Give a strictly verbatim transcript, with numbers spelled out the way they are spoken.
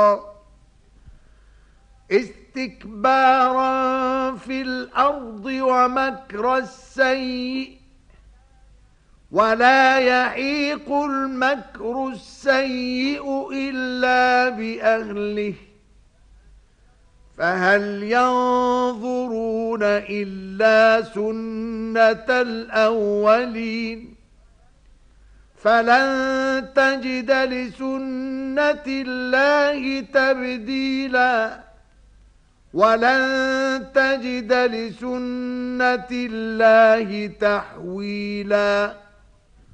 استكبارا في الأرض ومكر السيء ولا يحيق المكر السيء إلا بأهله فهل ينظرون إلا سنة الأولين فلن تجد لسنة الله تبديلا ولن تجد لسنة الله تحويلا